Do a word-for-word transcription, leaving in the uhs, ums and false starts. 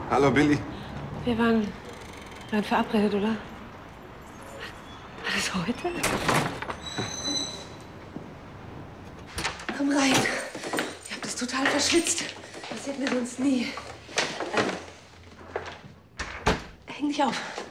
Hallo, Billy. Wir waren, waren verabredet, oder? War das heute? Komm rein. Ich hab das total verschwitzt. Passiert mir sonst nie. Ähm, häng dich auf.